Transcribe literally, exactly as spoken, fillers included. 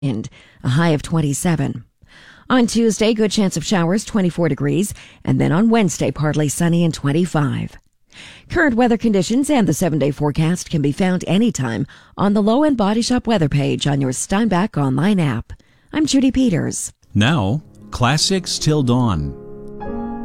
and a high of twenty-seven. On Tuesday, good chance of showers, twenty-four degrees, and then on Wednesday, partly sunny and twenty-five. Current weather conditions and the seven-day forecast can be found anytime on the Low End Body Shop weather page on your Steinbach online app. I'm Judy Peters. Now, Classics Till Dawn.